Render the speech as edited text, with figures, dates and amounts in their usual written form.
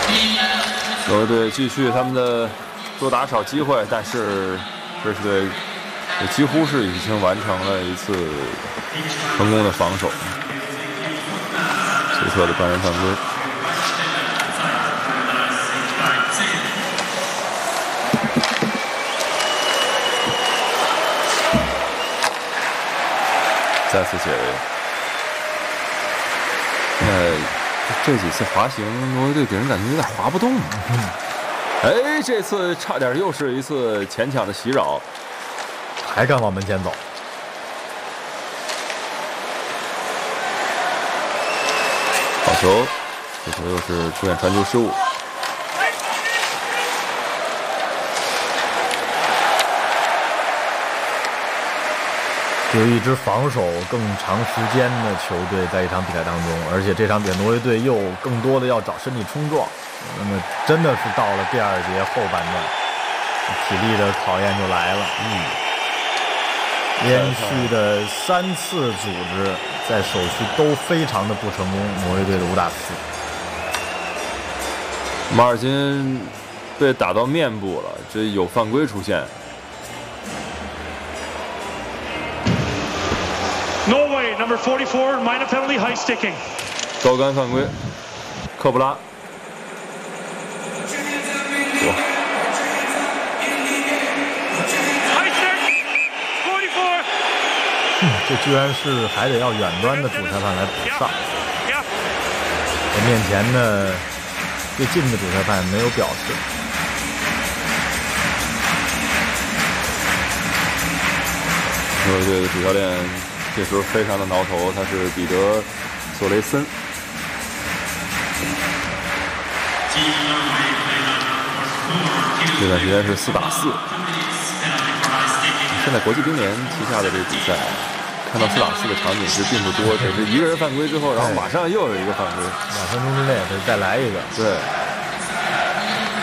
挪威队继续他们的多打少机会，但是这是队几乎是已经完成了一次成功的防守。随侧的半人犯规。再次解围。这几次滑行，挪威队给人感觉有点滑不动。哎，这次差点又是一次前抢的袭扰， 还敢往门前走。 好球，这球又是出现传球失误。 有一支防守更长时间的球队在一场比赛当中，而且这场比赛挪威队又更多的要找身体冲撞，那么真的是到了第二节后半段，体力的考验就来了。连续的3次组织在手续都非常的不成功，挪威队的5打4。 马尔金被打到面部了，这有犯规出现。 Norway number 44 minor penalty high sticking。 高杆犯规，科布拉。 这居然是还得要远端的主裁判来补上，我面前的最近的主裁判没有表示。 挪威队的主教练这时候非常的挠头，他是彼得·索雷森。这段时间是4打4。现在国际乒联旗下的这个比赛，看到4打4的场景其实并不多，只是一个人犯规之后，然后马上又有一个犯规，2 分钟之内再来一个。 对。